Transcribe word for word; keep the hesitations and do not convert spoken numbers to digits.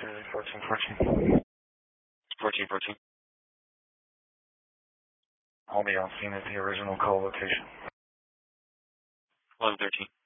fourteen fourteen. fourteen fourteen. I'll be on scene at the original call location. eleven thirteen.